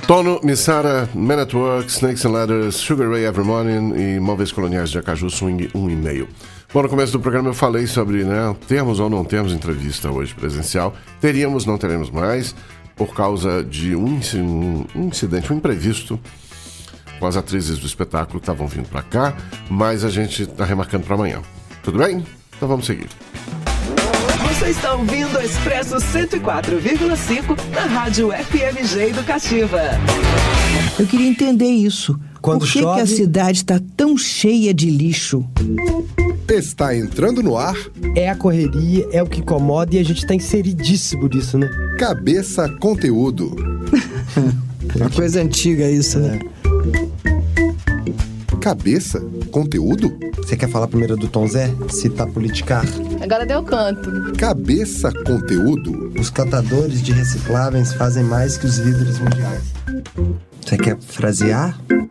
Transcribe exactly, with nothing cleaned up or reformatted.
Tono, Missara, Man at Work, Snakes and Ladders, Sugar Ray Every Morning e Móveis Coloniais de Acaju Swing um e meio. Bom, no começo do programa eu falei sobre, né, temos ou não temos entrevista hoje presencial. Teríamos, não teremos mais, por causa de um, um incidente, um imprevisto com as atrizes do espetáculo que estavam vindo para cá, mas a gente está remarcando para amanhã. Tudo bem? Então vamos seguir. Você está ouvindo o Expresso cento e quatro vírgula cinco na Rádio F M G Educativa. Eu queria entender isso. Quando Por que, chove... que a cidade está tão cheia de lixo? Está entrando no ar. É a correria, é o que incomoda e a gente está inseridíssimo nisso, né? Cabeça Conteúdo. Uma coisa antiga isso, né? Cabeça Conteúdo? Você quer falar primeiro do Tom Zé? Citar politicar? Agora deu canto. Cabeça Conteúdo? Os catadores de recicláveis fazem mais que os líderes mundiais. Você quer frasear?